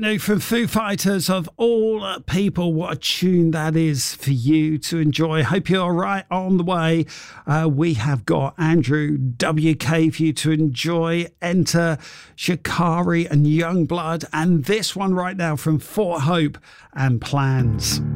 brand new from Foo Fighters. Of all people, what a tune that is for you to enjoy. Hope you're right on the way. We have got Andrew WK for you to enjoy. Enter Shikari and Youngblood, and this one right now from Fort Hope and Plans.